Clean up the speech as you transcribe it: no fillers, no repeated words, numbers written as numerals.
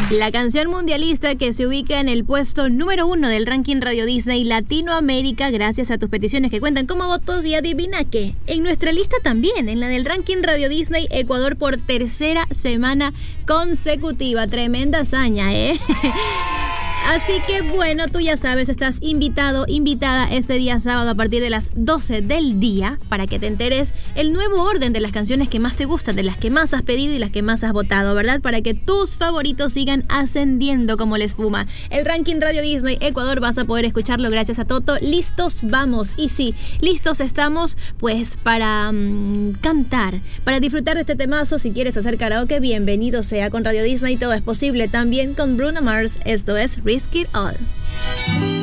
La canción mundialista que se ubica en el puesto número 1 del ranking Radio Disney Latinoamérica gracias a tus peticiones que cuentan como votos. Y adivina qué, en nuestra lista también, en la del ranking Radio Disney Ecuador por tercera semana consecutiva. Tremenda hazaña, ¿eh? Así que bueno, tú ya sabes, estás invitado, invitada este día sábado a partir de las 12 del día para que te enteres el nuevo orden de las canciones que más te gustan, de las que más has pedido y las que más has votado, ¿verdad? Para que tus favoritos sigan ascendiendo como la espuma. El ranking Radio Disney Ecuador vas a poder escucharlo gracias a Toto. Listos vamos. Y sí, listos estamos pues para cantar, para disfrutar de este temazo. Si quieres hacer karaoke, bienvenido sea. Con Radio Disney todo es posible. También con Bruno Mars. Esto es Risk It All.